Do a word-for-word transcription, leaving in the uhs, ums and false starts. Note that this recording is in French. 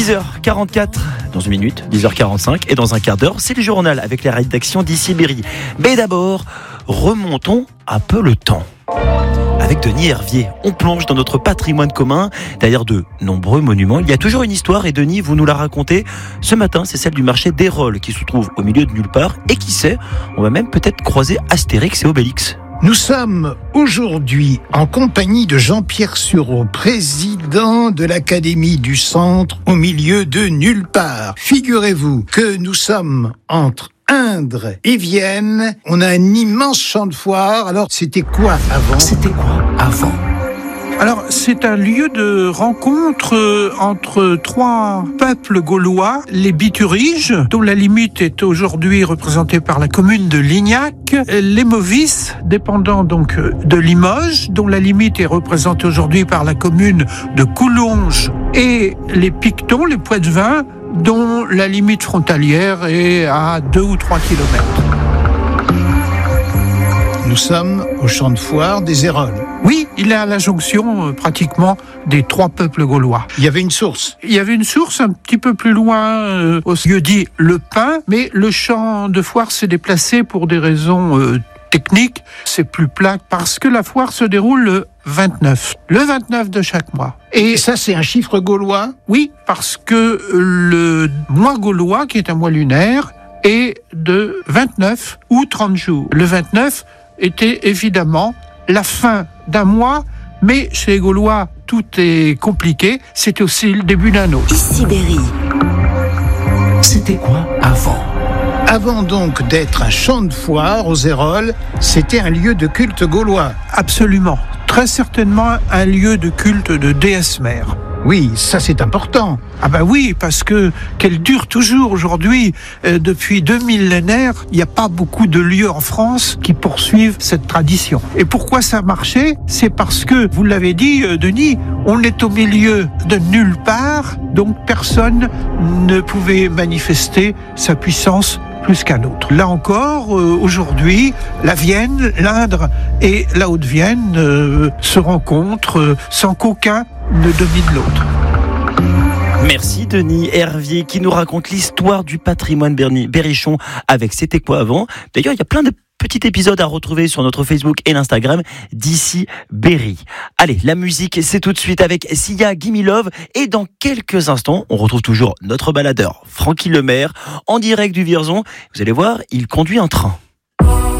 dix heures quarante-quatre dans une minute, dix heures quarante-cinq, et dans un quart d'heure, c'est le journal avec la rédaction d'Ici Berry. Mais d'abord, remontons un peu le temps. Avec Denis Hervier, on plonge dans notre patrimoine commun. Derrière de nombreux monuments, il y a toujours une histoire et Denis, vous nous la racontez. Ce matin, c'est celle du marché d'Eyrolles qui se trouve au milieu de nulle part. Et qui sait, on va même peut-être croiser Astérix et Obélix. Nous sommes aujourd'hui en compagnie de Jean-Pierre Sureau, président de l'Académie du Centre au milieu de nulle part. Figurez-vous que nous sommes entre Indre et Vienne. On a un immense champ de foire. Alors, c'était quoi avant ? C'était quoi avant ? Alors, c'est un lieu de rencontre entre trois peuples gaulois, les Bituriges, dont la limite est aujourd'hui représentée par la commune de Lignac, les Movis, dépendant donc de Limoges, dont la limite est représentée aujourd'hui par la commune de Coulonges, et les Pictons, les Poitevins, dont la limite frontalière est à deux ou trois kilomètres. Nous sommes au champ de foire des Ayrolles. Oui, il est à la jonction euh, pratiquement des trois peuples gaulois. Il y avait une source. Il y avait une source un petit peu plus loin, euh, au lieu dit Le Pin, mais le champ de foire s'est déplacé pour des raisons euh, techniques. C'est plus plat parce que la foire se déroule le vingt-neuf. Le vingt-neuf de chaque mois. Et ça, c'est un chiffre gaulois ? Oui, parce que le mois gaulois, qui est un mois lunaire, est de vingt-neuf ou trente jours. Le vingt-neuf était évidemment la fin d'un mois, mais chez les Gaulois, tout est compliqué. C'était aussi le début d'un autre. Ici Berry. C'était quoi avant ? Avant donc d'être un champ de foire aux Ayrolles, c'était un lieu de culte gaulois. Absolument. Très certainement un lieu de culte de déesse mère. Oui, ça c'est important. Ah ben oui, parce que qu'elle dure toujours aujourd'hui. Euh, depuis deux millénaires, il n'y a pas beaucoup de lieux en France qui poursuivent cette tradition. Et pourquoi ça marchait ? C'est parce que, vous l'avez dit, euh, Denis, on est au milieu de nulle part, donc personne ne pouvait manifester sa puissance plus qu'un autre. Là encore, euh, aujourd'hui, la Vienne, l'Indre et la Haute-Vienne euh, se rencontrent euh, sans qu'aucun ne domine l'autre. Merci Denis Hervier qui nous raconte l'histoire du patrimoine berrichon avec C'était quoi avant. D'ailleurs, il y a plein de petits épisodes à retrouver sur notre Facebook et l'Instagram d'Ici Berry. Allez, la musique, c'est tout de suite avec Sia, Gimme Love. Et dans quelques instants, on retrouve toujours notre baladeur, Francky Lemaire, en direct du Vierzon. Vous allez voir, il conduit un train.